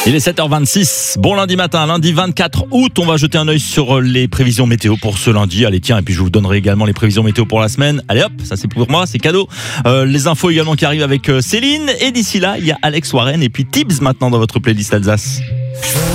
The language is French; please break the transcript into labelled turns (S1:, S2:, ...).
S1: Il est 7h26, bon lundi matin, lundi 24 août, on va jeter un œil sur les prévisions météo pour ce lundi. Allez tiens, et puis je vous donnerai également les prévisions météo pour la semaine. Allez hop, ça c'est pour moi, c'est cadeau. Les infos également qui arrivent avec Céline, et d'ici là, il y a Alex Warren et puis Tibbs maintenant dans votre playlist Alsace.